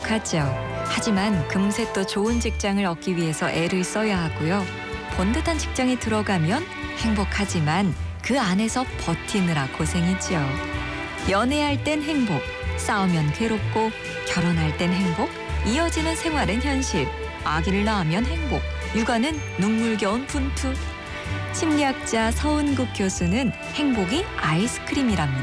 행복하죠. 하지만 금세 또 좋은 직장을 얻기 위해서 애를 써야 하고요. 번듯한 직장에 들어가면 행복하지만 그 안에서 버티느라 고생이지요. 연애할 땐 행복, 싸우면 괴롭고, 결혼할 땐 행복, 이어지는 생활은 현실, 아기를 낳으면 행복, 육아는 눈물겨운 분투. 심리학자 서은국 교수는 행복이 아이스크림이랍니다.